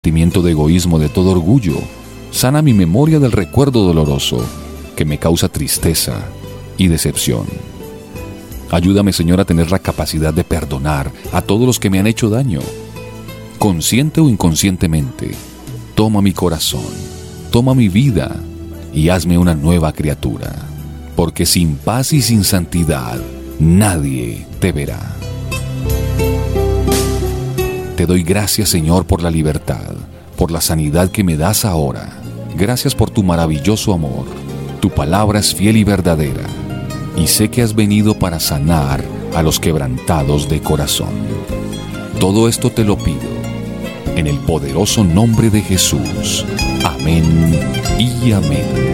sentimiento de egoísmo, de todo orgullo. Sana mi memoria del recuerdo doloroso que me causa tristeza y decepción. Ayúdame, Señor, a tener la capacidad de perdonar a todos los que me han hecho daño. Consciente o inconscientemente, toma mi corazón, toma mi vida y hazme una nueva criatura. Porque sin paz y sin santidad, nadie te verá. Te doy gracias, Señor, por la libertad, por la sanidad que me das ahora. Gracias por tu maravilloso amor. Tu palabra es fiel y verdadera, y sé que has venido para sanar a los quebrantados de corazón. Todo esto te lo pido, en el poderoso nombre de Jesús. Amén y amén.